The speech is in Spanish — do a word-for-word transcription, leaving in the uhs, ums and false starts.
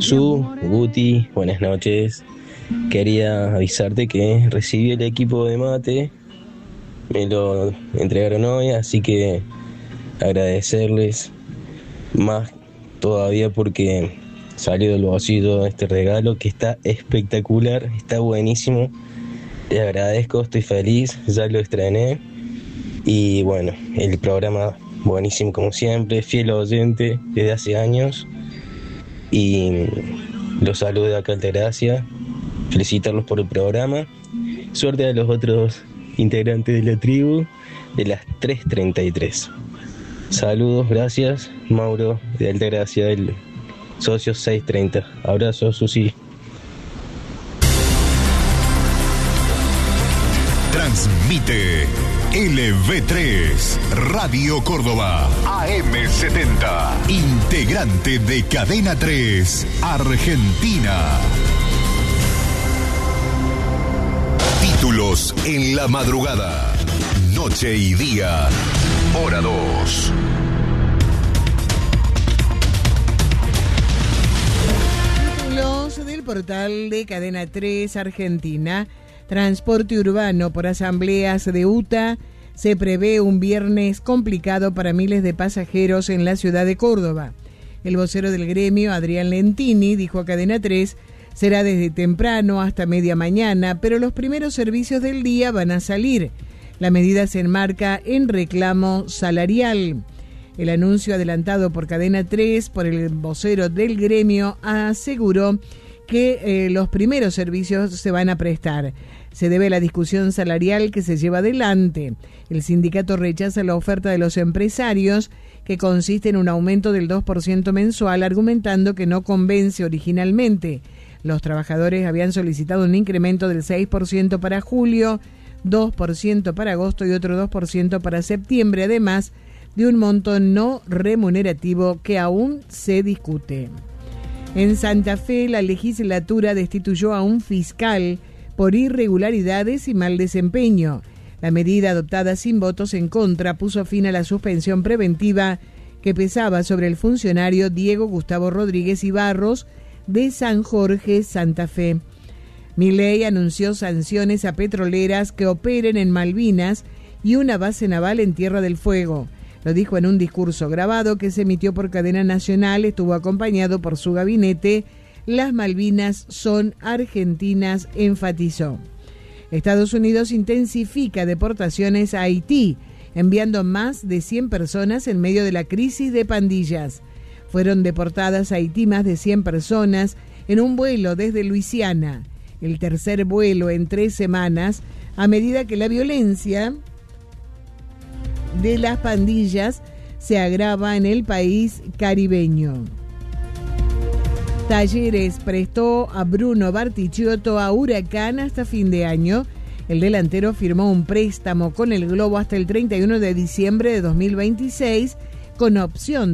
Su, Guti, buenas noches. Quería avisarte que recibí el equipo de mate, me lo entregaron hoy, así que agradecerles más todavía porque salió del bolsillo este regalo que está espectacular, está buenísimo. Les agradezco, estoy feliz, ya lo estrené y bueno, el programa buenísimo como siempre, fiel oyente desde hace años y los saludo de acá Altagracia, felicitarlos por el programa, suerte a los otros integrantes de la tribu de las tres treinta y tres. Saludos, gracias, Mauro de Altagracia, del socio seiscientos treinta. Abrazo, Susi. Transmite L V tres, Radio Córdoba, A M setenta, integrante de Cadena tres, Argentina. Títulos en la madrugada, noche y día, hora dos. Títulos del portal de Cadena tres, Argentina. Transporte urbano por asambleas de U T A. Se prevé un viernes complicado para miles de pasajeros en la ciudad de Córdoba. El vocero del gremio, Adrián Lentini, dijo a Cadena tres, será desde temprano hasta media mañana, pero los primeros servicios del día van a salir. La medida se enmarca en reclamo salarial. El anuncio adelantado por Cadena tres por el vocero del gremio aseguró que eh, los primeros servicios se van a prestar. Se debe a la discusión salarial que se lleva adelante. El sindicato rechaza la oferta de los empresarios, que consiste en un aumento del dos por ciento mensual, argumentando que no convence originalmente. Los trabajadores habían solicitado un incremento del seis por ciento para julio, dos por ciento para agosto y otro dos por ciento para septiembre, además de un monto no remunerativo que aún se discute. En Santa Fe, la legislatura destituyó a un fiscal por irregularidades y mal desempeño. La medida adoptada sin votos en contra puso fin a la suspensión preventiva que pesaba sobre el funcionario Diego Gustavo Rodríguez Ibarros de San Jorge, Santa Fe. Milei anunció sanciones a petroleras que operen en Malvinas y una base naval en Tierra del Fuego. Lo dijo en un discurso grabado que se emitió por cadena nacional, estuvo acompañado por su gabinete. Las Malvinas son argentinas, enfatizó. Estados Unidos intensifica deportaciones a Haití, enviando más de cien personas en medio de la crisis de pandillas. Fueron deportadas a Haití más de cien personas en un vuelo desde Luisiana, el tercer vuelo en tres semanas, a medida que la violencia de las pandillas se agrava en el país caribeño. Talleres prestó a Bruno Bartichotto a Huracán hasta fin de año. El delantero firmó un préstamo con el Globo hasta el treinta y uno de diciembre de dos mil veintiséis con opción